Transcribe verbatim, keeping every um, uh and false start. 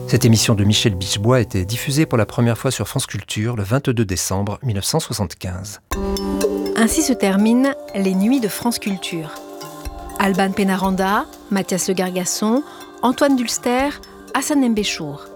Cette émission de Michel Bichebois a été diffusée pour la première fois sur France Culture le vingt-deux décembre mille neuf cent soixante-quinze. Ainsi se terminent les Nuits de France Culture. Alban Pénaranda, Mathias Le Gargasson, Antoine Dulster, Hassan Mbéchour.